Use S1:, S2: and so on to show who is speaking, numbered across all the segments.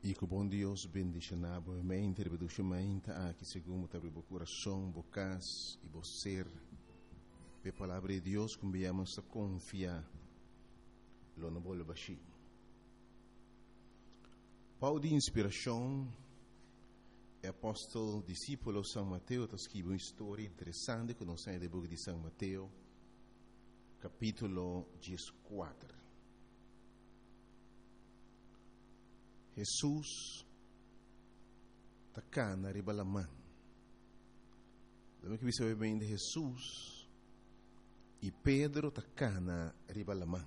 S1: E que o bom Deus bendiga novamente, rebeduchamente, aqui segundo o coração, bocas e você. A palavra de Deus, como viemos a confiar, lo não vou baixar. Pau de inspiração, é apóstolo, discípulo São Mateus, está escrito uma história interessante que nós temos no livro de São Mateus, capítulo 14. Jesus está cá na ribalamã. Lembra que você sabe bem de Jesus e Pedro está cá na ribalamã.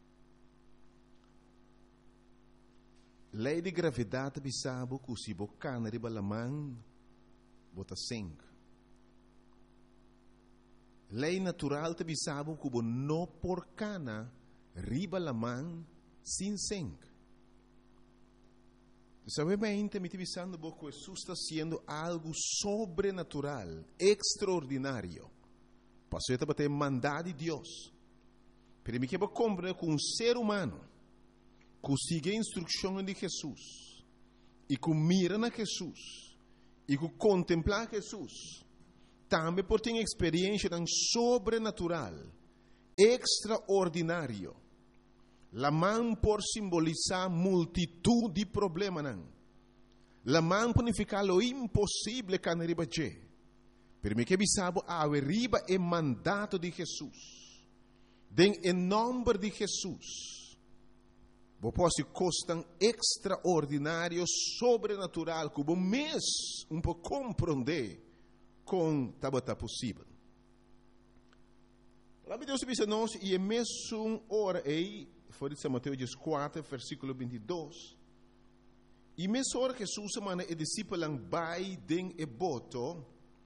S1: Lei de gravidade bisabo que se boca na ribalamã bota sangue. Lei natural te bisabo que não por cana ribalamã sem sangue. Sabe bem, me pensando que Jesus está sendo algo sobrenatural, extraordinário. Passou a ter mandado de Deus. Pero me quero compreender que um ser humano que sigue a instrução de Jesus e que mira na Jesus e que contempla Jesus, também por ter experiência tão sobrenatural, extraordinário. La mão por simbolizar multitud de problemas. La mão por significar lo impossível que arriba je. Per me que bisabo a arriba é mandato de Jesus. Em nome de Jesus. Vos posso costar extraordinário, sobrenatural, que vos mesmo um pouco compreender com tabata possível. A palavra de Deus diz a nós, e é mesmo hora aí, foi de São Mateus 4, versículo 22. E mesmo hora que Jesus manda e discípulo vai den e boto,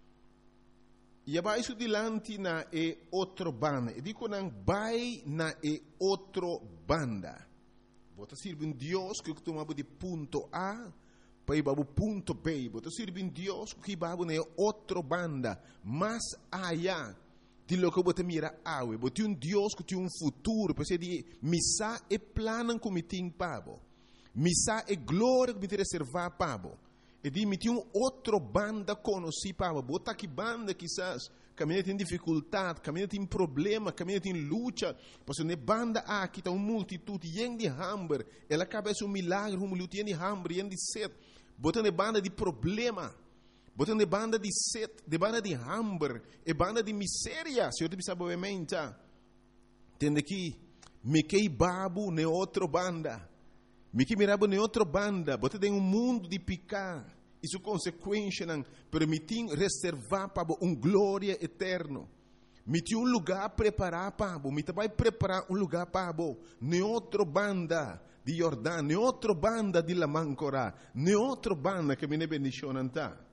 S1: e abaixo dilante na e outro banda. E digo não vai na e outro banda. Bota sirve um Deus que tomava de ponto A para ir para o ponto B. Bota sirve um Deus que vai na outro banda, mais allá de lo que você mira awe, você um Deus que tem um futuro, para de missa e plano que me tem pabo, missa e glória que me tem reservar pabo, e de me tem outro banda conheci pabo, bota que banda quizás caminha tem dificuldade, caminha tem problema, caminha tem luta, porque ne banda aqui tá uma multitude yen de hambre, ela acaba um milagre, uma luta yen de hambre, yen de sede, bota ne banda de problema. Botando de banda de sede, de banda de hambre, e banda de miséria, se eu te pensar obviamente, tende aqui, me que babu ne outra banda, me que mirabo ne outra banda, botando em mundo de picar, isso consequência não permitir reservar para glória eterno, me tem lugar preparar para, me vai preparar lugar para, ne outra banda de Jordão, ne outra banda de Lamancora, ne outra banda que me ne bendição anta.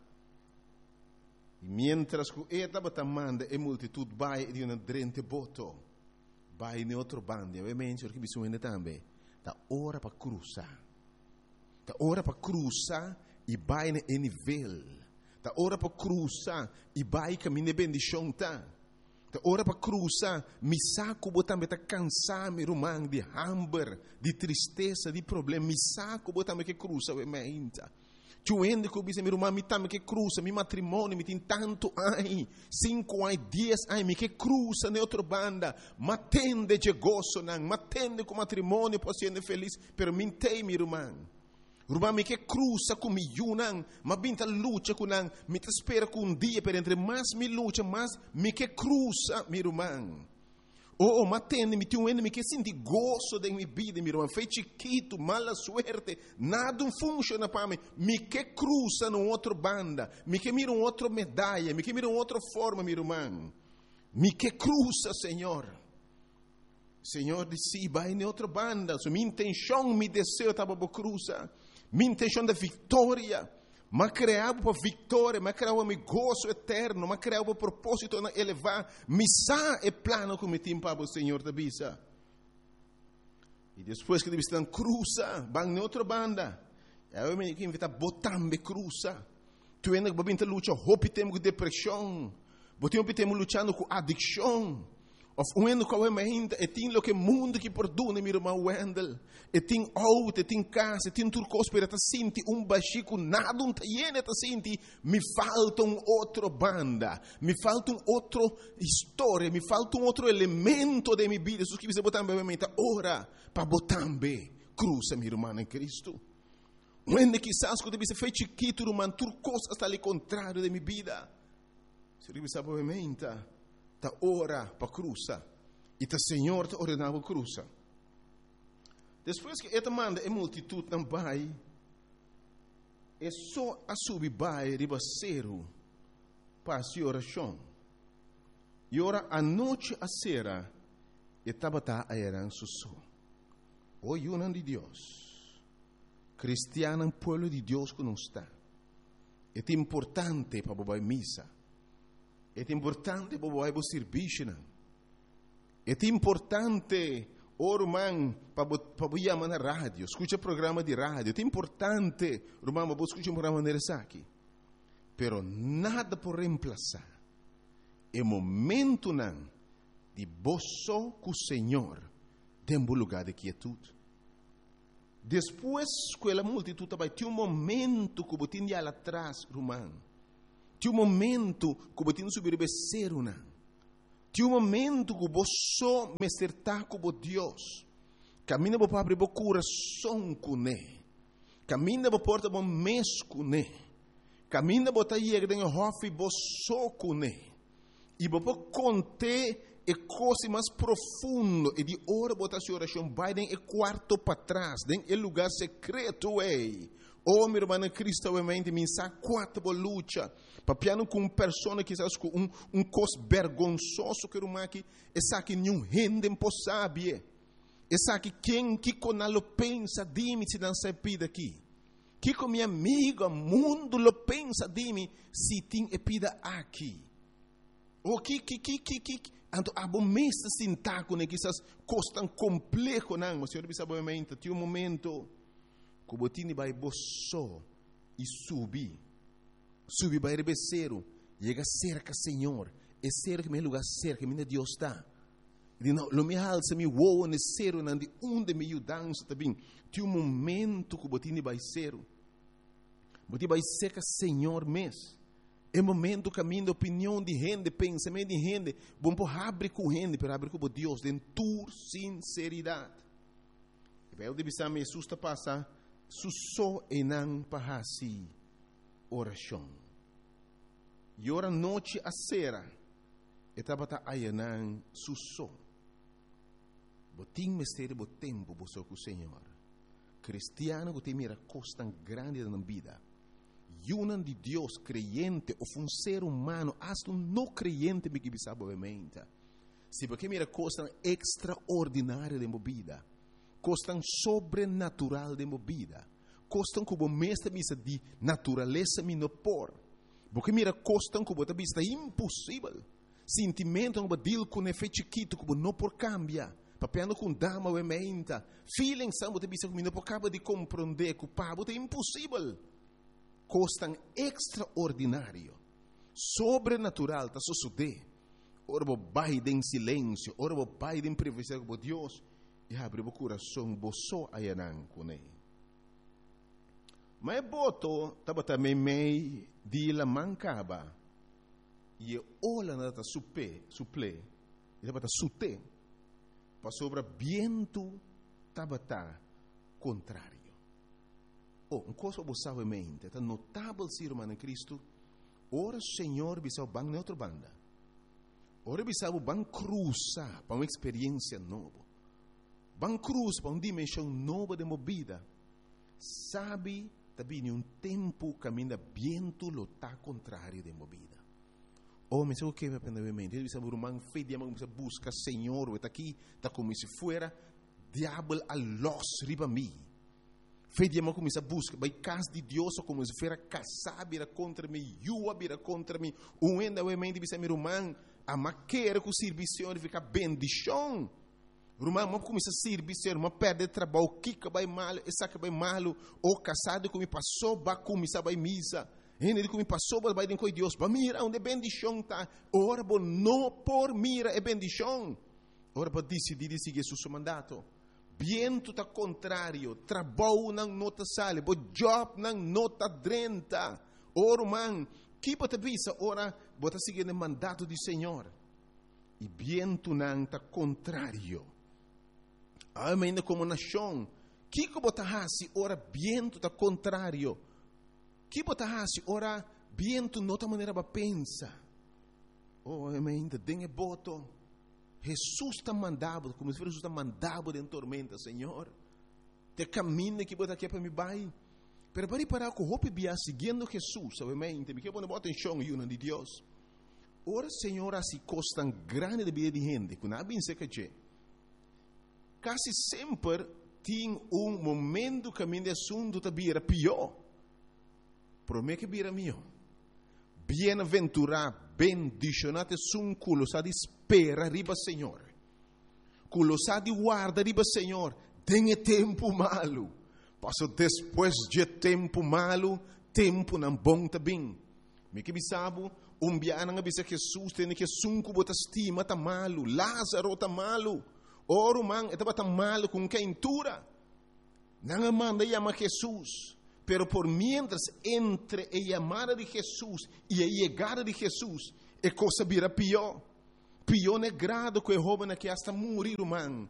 S1: E mientras que estava tamando a multitude vai de uma drente boto, vai em outro bando, obviamente porque bisogna também, da hora para cruzar, da hora para cruzar e vai em nível, da hora para cruzar e vai caminhar bendição tá, da hora para cruzar, me saco botar tá cansar me rumang de hambre, de tristeza, de problema, me saco botar me que cruza obviamente. Chuende que disse, meu irmão, me tame que cruza, meu matrimônio, me tem tanto ai, 5 ai, 10 ai, me que cruza na outra banda, matende de gozo, não, matende com matrimônio, posso ser feliz, pero mintei, meu irmão. Irmão, me que cruza com mi não, mas binta luta com não, me te espera com dia, pero entre mais me luta, mais me que cruza, meu irmão. Oh, matende, me tem me que senti gozo da minha vida, meu irmão. Foi chiquito, mala suerte, nada funciona para mim. Me que cruza numa outra banda, me que mira uma outra medalha, me que mira uma outra forma, meu irmão. Me que cruza, Senhor. Senhor disse, vai em outra banda. So, minha intenção, meu desejo estava para cruzar. Minha intenção da vitória. Mas criava para vitória, mas criava meu gozo eterno, mas criava para propósito na elevar, missa e plano que me tem para o Senhor da bisa. E depois que eles estão cruza, vão em outra banda. Eu me invito a botar me cruza. Tu ainda vai lutar, hope temos com depressão, hope temos lutando com adicção, Of when ko we mainda etin lo que mundo que perdona mi irmão Wendel. Etin auto, etin casa, etin turcos para ta sinti bachico nada tiene ta sinti mi falta outro banda, mi falta outro história, mi falta outro elemento de mi vida. Sus que você botar bem ora para botambe cruza mi irmão em Cristo. When quizás que deve ser feito chiquito irmão turcos hasta ali contrário de mi vida. Se deve saber bem ta ora para cruza e ta Senhor ta ordenava cruza. Depois que esta manda a multitud não vai, é só a subir vai ribaceiro para a oração. E ora a noite a sera e tabata a eran susso. O yunan de Deus, cristiano pueblo de Deus que não está. É importante para bobar missa. É importante para bobar serviço. É importante irmão, para chamar na rádio, escuta programa de rádio. É importante, irmão, para escutar programa de aqui. Pero nada por reemplazar o momento não de boço com o Senhor dentro do lugar de quietude. Depois que a multitud vai ter momento que você tem lá atrás, irmão. Tem momento que você tem que subir o becerro, não. Tem momento que você me acertar com Deus. Camina para abrir o coração com Ele. Camina para porta o mês com Ele. Camina para ir dentro do hof e você com Ele. E para contar a coisa mais profunda. E de hora botar sua oração vai dentro do quarto para trás, dentro do lugar secreto. Oh, meu irmão em Cristo, obviamente, me sabe quatro luta. Papiano com pessoa que sabe com cos vergonzoso que irmão aqui, essa que nenhum gente sabe. Essa que quem que conalo pensa de mim se não se pida aqui. Que com minha amiga mundo lo pensa de mim se tem pida aqui. O que então a bom mestre sintaco né que essas coisas tão complexo não, mas senhor sabe obviamente, tem momento que o botini vai boço e subir vai rebeceiro, chega cerca Senhor, é cerca meu lugar cerca, minha Deus está. E não, lo me alça me voa nesse cero, não de onde me ajudança também. Tem momento que o botini vai ser, botini vai cerca Senhor mesmo. É momento caminho opinião de gente, pensamento de gente, bom por abrir com gente, para abrir com Deus, de tua sinceridade. E vai o de bisam Jesus está passar susso e não para si oração. E ora noite a sera, etapa ta ayanan susso. Botim mistério bo tempo bo com o Senhor. Cristiano que tem mira costa grande na vida. Yunan de Deus creyente ou ser humano, hasta não creyente me que sabe obviamente. Se porque mira costa extraordinária de vida. Costam sobrenatural de vida. Costam como mestre misa de natureza minopor. Porque mira costam como a vista impossível. Sentimento como deal com efeito chiquito como não por cambia. Papiano com dama ou emenda. Feeling são de vista como não por acaba de compreender que o pabo é impossível. Costam extraordinário. Sobrenatural está suceder. Ora vai em silêncio, ora vai em privacidade com Deus. E abre o coração, boço ayanan com ele. Mas boto, estava também meio de la mancaba. E olha nada suple, e estava sute. Para sobre viento, estava contrário. Oh, uma coisa você sabe mente, é notável ser humano em Cristo. Ora, Senhor, bisa bang neutro banda. Ora, bisa bang cruza para uma experiência nova. Van cruz para uma dimensão nova de movida. Sabe, também um tempo caminha viento lo tá contrário de movida. Oh, mas o que vai aprender mente? Ele sabe, irmão, fé de amor, busca Senhor, está aqui, está como se fuera diabo a los riba mim. Fé de amor começa a busca, vai casa de Deus como se fuera casar, vira contra mim, yua vira contra mim. Um ainda o mente bisa meu irmão, a maquera com o serviço fica bendição. Irmão, mas começa a servir, irmão, perde trabalho, kika vai mal, essa que vai mal, ou casado que me passou, vai começar vai misa, ele que me passou, vai dentro de Deus, vai mira onde bendição tá, ora, não por mira é bendição, ora para decidir seguir seu mandato. Viento tá contrário, trabalho não nota sale, bo job não nota drenta. Ora, man, que bota visa, ora, bota seguir o mandato do Senhor. E viento não tá contrário. Ainda como nação, que bota hasi, ora, viento tá contrário. Que bota hasi, ora, viento nota maneira para pensa. Oh, ainda tem boto. Jesus está mandado, como se Jesus está mandado em tormenta, Senhor. Te caminho que bota aqui para me vai. Pero para parar com o bia seguindo Jesus, obviamente, me quer pôr bota em chão e de Deus. Ora, Senhor, assim costa grande de vida de gente, que não bem sei que quase sempre tem momento que a assunto está vira pior. Para mim que vira melhor. Bem-aventurado, bendicionado um culo sa de espera riba Senhor. Culo sa de guarda riba Senhor. Tem tempo malo. Passo depois de tempo malo, tempo não bom também. Me que bisabo, biana nga bisa Jesus tem que sunco bota estima tá malo, Lázaro tá malo. Oro man, estava tá malo com quentura. Não manda chama Jesus. Pero por mientras entre a llamada de Jesús y a llegada de Jesús, a cosa vira pior. Pior é grado que o joven que hasta morir, man.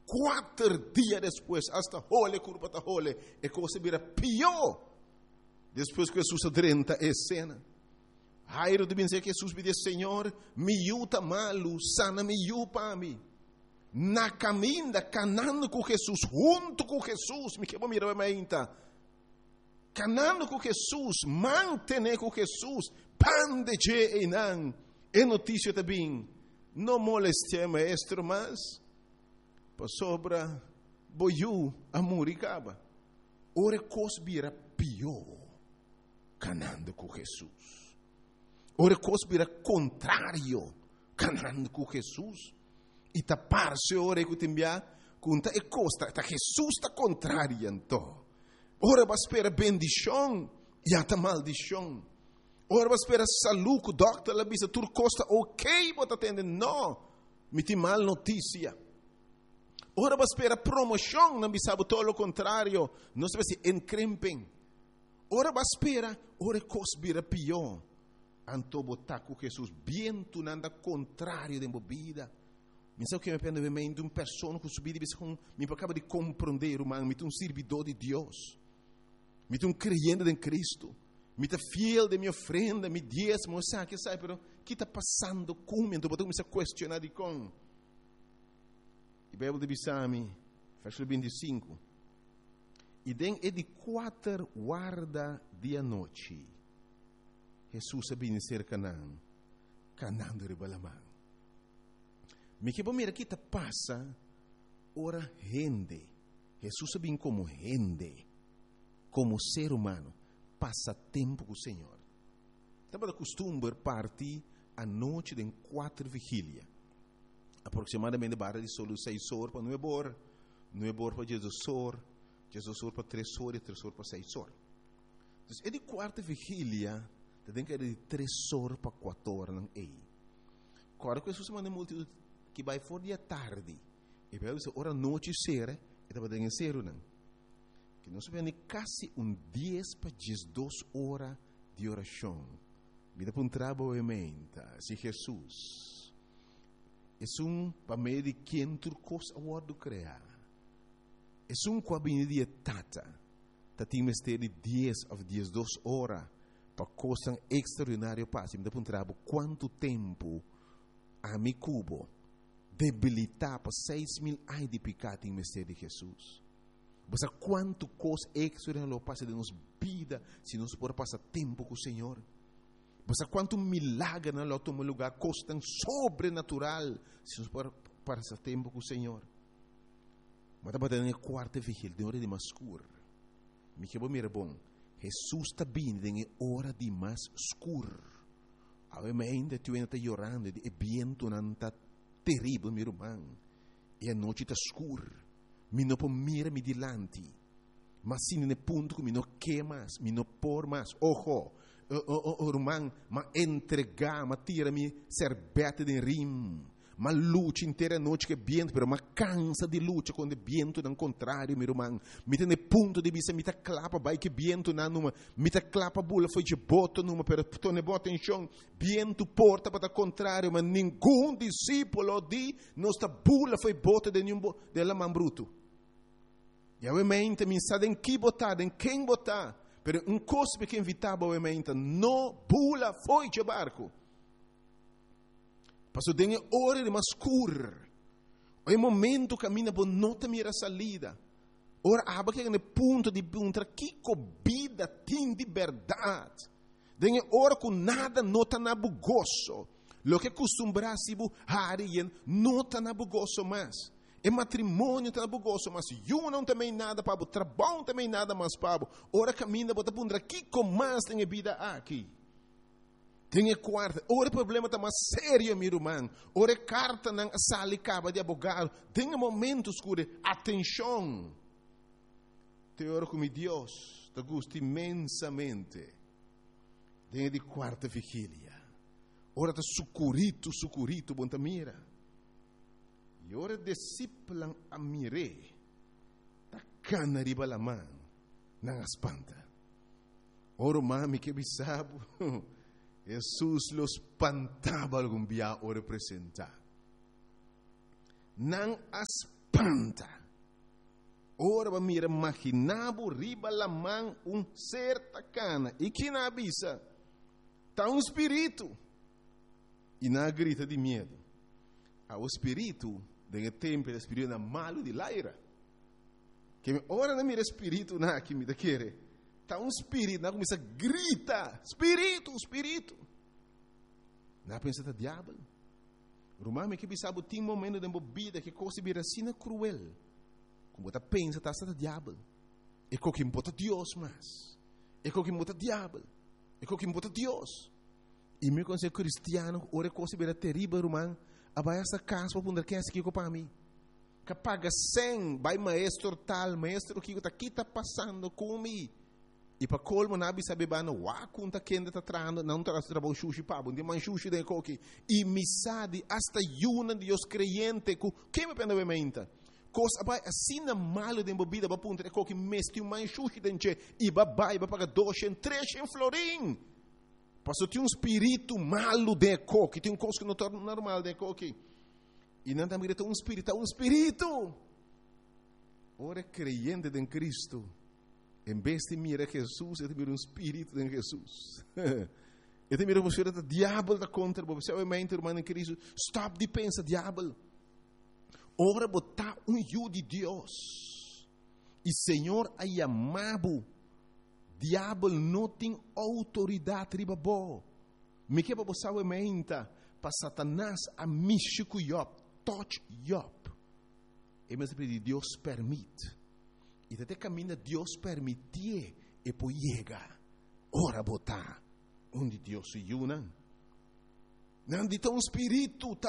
S1: 4 dias depois, hasta hole, curva ta hole, a cosa vira pior. Depois que Jesus adrenta a cena. Jairo deve dizer que Jesus pediu, Senhor, me yuta malo, sana me yupa mi. Na caminha, canando com Jesus, junto com Jesus, me quebra mirar a minha. Canando com Jesus, mantener com Jesus, pan de je e não. É notícia também. Não moleste maestro, mas para sobra boiu a muricaba. Ora cos vira pior, canando com Jesus. Ora cos vira contrário, canando com Jesus. E tapar-se ora que te envia, conta e costa, tá Jesus está contrário então. Ora vai esperar bendição e até maldição. Ora vai esperar saúde, o doctor lá bisa tur costa ok, bota atender, não, me tem mal notícia. Ora vai esperar promoção, não bisa todo o contrário, não se vai se encrempem. Ora vai esperar, ora coisa vira pior. Anto botar com Jesus, bem tu nada contrário da vida. Mas o que me pende de uma pessoa que subir me acaba de compreender, me tem servidor de Deus. Me tem creyente em Cristo. Me tem fiel de minha ofrenda, me diezmo, sabe, pero o que está passando comigo? Então, eu me questionar de com. E Bíblia de Bissami, versículo 25. E den é de 4 guarda de noite. Jesus sabia ser Canaã. Canaã de Rebalamã. Me que mira que está passa, ora gente. Jesus sabia como gente. Como ser humano, passa tempo com o Senhor. Estava de costume partir à noite de 4 vigília. Aproximadamente barra de solo 6 horas para 9 horas. 9 horas para Jesus horas para 3 horas e 3 horas para 6 horas. Então, é de 4 vigília, tem que ir de 3 horas para 4 horas. Não é? Agora, que Jesus manda multidão que vai fora de tarde. E vai dizer, hora noite ser, e estava dentro de ser, não? Que nós vemos quase 10 para 12 horas de oração. Vida para um trabalho se Jesus é para meio de quem turcos a word criar. É com a de tata. Tem mistério de 10 a 12 horas para coisa extraordinária passar. Vida para um trabalho quanto tempo a mi cubo debilitar para 6.000 anos de pecado em mistério de Jesus. Você quanto coisa extraordinária passa de nossa vida se nós podemos passar tempo com o Senhor. Você quanto milagre na nosso lugar coisa tão sobrenatural se nós podemos passar tempo com o Senhor. Mas estava dando a 4ª vigília, de hora de mais escuro. Me que mira bom. Jesus está vindo em hora de mais escuro. Ainda tu ainda está chorando, e vento não está terrível, meu irmão. E a noite está escura. Mi não pode mirar me dilante. Mas se no ponto que mi não quer mais, mi não por mais. Ojo, irmão, ma entregar, ma tira mi serbete de rim. mas luta inteira noite que viento, pero mas cansa de luta quando o viento não contrário, meu irmão. Me tem ponto de vista, me tá clapa, vai que viento na numa, me tá clapa bula foi de boto numa, pero tu ne bota em chão, viento porta para o contrário, mas nenhum discípulo de nossa bula foi bota de nenhum de la man bruto. E obviamente me sabe em que botar, em quem botar, pero coisa que invitava obviamente, não bula foi de barco. Passo dengue hora de mascur. O momento caminha por nota mira salida. Ora aba que no ponto de encontrar que vida tem de verdade. Dengue hora com nada nota na bugoso. Lo que costumbrasi bu harien nota na bugoso mais. E matrimônio tá na bugoso mas eu não também nada para o trabalho também nada mais para. Ora caminha bota pondra que mais tem vida aqui. Tem quarta, ora problema está mais sério, meu irmão. Ora carta não sale acaba de abogado. Tem momentos que atenção. Te oro com Deus, te gosto imensamente. Tem de quarta vigília. Ora te sucurito, bom te mira. E ora disciplan a mire. Ta cana riba la man, não espanta. Ora mami que bisabo. Jesus los espantava algum dia o representar. Não espanta. Ora va mira imaginavo riba la mão certa cana. E que na avisa? Tá espírito. E na grita de medo. O espírito, de tempo, o espírito é malo de laira. Que ora não mira espírito na que me da querer. Está espírito, não começa a gritar, espírito. Não pensa que é diabo. Romano que sabe tem momento de bebida que coisa vira assim cruel. Como você pensa que está diabo. É que importa Deus mais. É que importa diabo. É que importa Deus. E meu conselho cristiano, ora coisa vira terrível, romano. Abai essa casa para poder que é aqui para mim. Que paga 100, vai maestro tal, maestro que está passando comigo. E para colmo nabi sabe bano wa kunta kenda ta trando não tá trabalho sushi pabo de man sushi de coque e misade hasta yuna de os creyente ku que me pende menta cos abai assim na malo de bebida ba punta de coque mesti um man sushi denche e ba paga 200 300 florim passou tem espírito malo de coque tem coisa que não torna normal de coque e não tá mirando um espírito ora creyente em Cristo. Em vez de mirar Jesus, eu te miro espírito em Jesus. Eu te miro você o diabo da contra, você obviamente, irmão em Cristo, stop de pensar diabo. Ora botar eu de Deus. E Senhor a chamado. Diabo não tem autoridade riba bo. Me que você obviamente para Satanás a mixico Job, touch Job. E mas Deus permite. E até caminha Deus permitir e poi chega. Ora botar onde Deus se une. Não de tão espírito,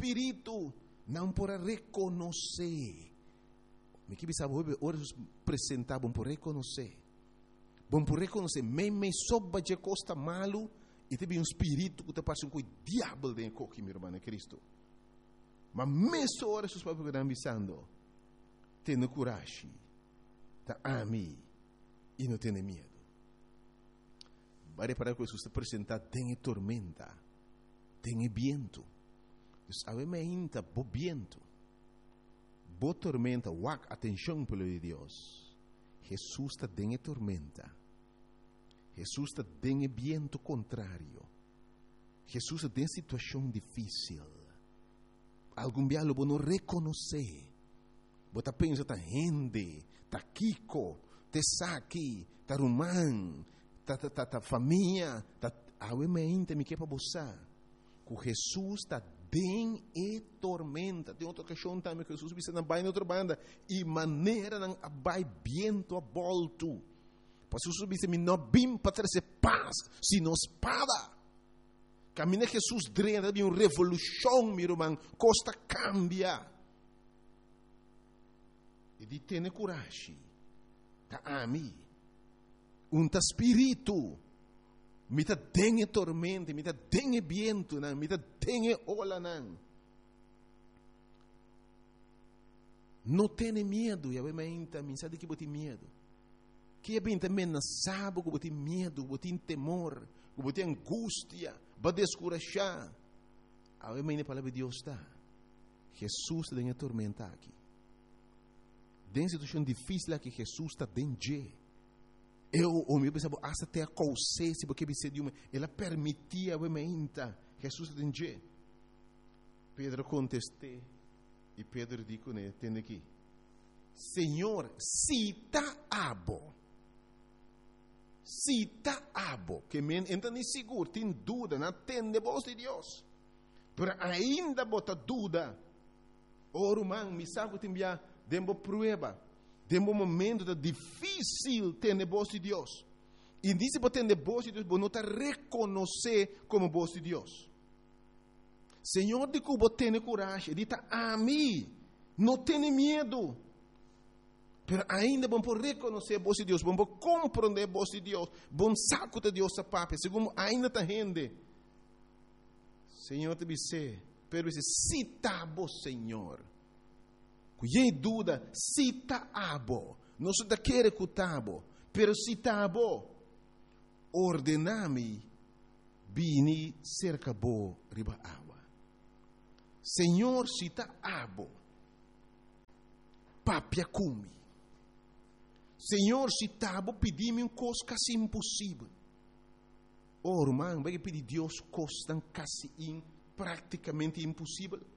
S1: não para reconhecer. Me que sabe ora apresentar bom para reconhecer. Bom para reconhecer, me soba de costa malo e tem espírito que te passa com o diabo de coque, meu irmão Cristo. Mas mesmo ora seus papos que estão avisando, tenha coragem. Tá ami e não tem medo. Vai reparar que Jesus está apresentando, tem tormenta, tem viento. Obviamente, bo viento, bo tormenta, wak atenção pelo de Deus. Jesus está tem tormenta. Jesus está tem viento contrário. Jesus está em situação difícil. Algum dia lo não reconhecer. Você pensa tá gente, tá Kiko, tá Saki, tá Rumán, tá família, tá obviamente me quer para você. Que Jesus está bem e tormenta. Tem outra questão também que Jesus disse na baina outra banda e maneira não abai viento a volto. Para Jesus disse me não bim para trazer paz, sino espada. Caminha Jesus drena de uma revolução, meu irmão, costa cambia. E di tenha coragem. Ta ami. Ta spirito. Mi ta dengue tormenta, mi ta dengue viento, mi ta dengue ola nan. Não tenha medo, e a menta, me sabe que bote medo. Que é bem também não sabe que bote medo, bote temor, que bote angústia, vai descurajar. A menta a palavra de Deus está. Jesus está em atormentar aqui. Tem situação difícil aqui, Jesus está dentro. O meu pensava, até a consciência, porque ela permitia a menta. Jesus está dentro. Pedro contestou. E Pedro disse, né, tem aqui, Senhor, se está abo, que men entra nem seguro, tem dúvida, não tem de voz de Deus, mas ainda bota dúvida, irmão, me sabe que tem via, dembo prueba, dembo momento difícil ter de voz de Deus, e disse para ter de voz de Deus, não está reconhecer como voz de Deus. Senhor, de que você tem coragem, diz a mim, não tenha medo. Mas ainda vamos reconhecer a voz de Deus, vamos compreender a voz de Deus, vamos saco de Deus a papai, segundo ainda está rende. Senhor, te disse, pero se está bom, Senhor. Cuidado dúvida, se está abo, não se está querendo que está bom, pero se está bom, ordename, vini cerca bo riba água. Senhor, se está abo, papia cumi. Senhor, se está abo, pedi-me uma coisa quase impossível. Irmão, vai pedir Deus coisa quase praticamente impossível.